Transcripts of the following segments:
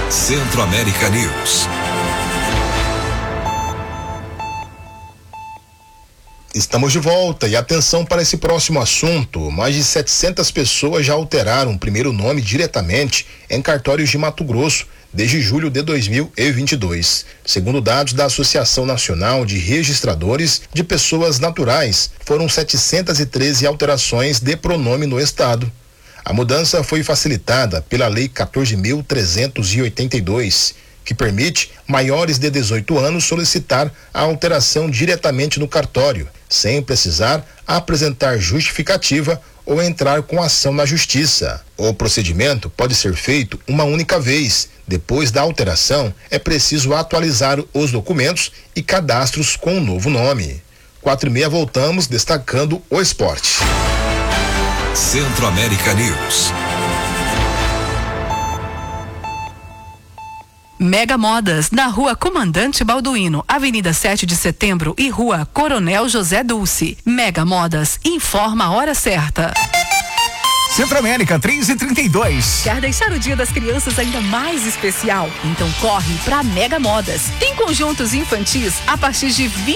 Centro-América News. Estamos de volta e atenção para esse próximo assunto. Mais de 700 pessoas já alteraram o primeiro nome diretamente em cartórios de Mato Grosso desde julho de 2022. Segundo dados da Associação Nacional de Registradores de Pessoas Naturais, foram 713 alterações de pronome no estado. A mudança foi facilitada pela Lei 14.382, que permite maiores de 18 anos solicitar a alteração diretamente no cartório, sem precisar apresentar justificativa ou entrar com ação na justiça. O procedimento pode ser feito uma única vez. Depois da alteração, é preciso atualizar os documentos e cadastros com o novo nome. 4:30 voltamos destacando o esporte. Centro-América News. Mega Modas, na Rua Comandante Balduino, Avenida 7 de Setembro e Rua Coronel José Dulce. Mega Modas, informa a hora certa. Centro-América, 3h32. Quer deixar o Dia das Crianças ainda mais especial? Então corre pra Mega Modas. Tem conjuntos infantis a partir de R$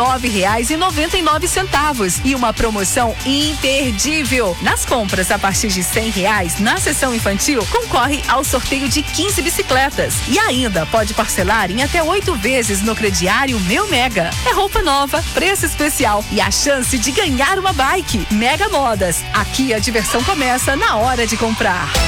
29,99 e uma promoção imperdível. Nas compras a partir de R$ 100 na seção infantil, concorre ao sorteio de 15 bicicletas. E ainda pode parcelar em até 8 vezes no crediário Meu Mega. É roupa nova, preço especial e a chance de ganhar uma bike. Mega Modas. Aqui a diversão começa na hora de comprar.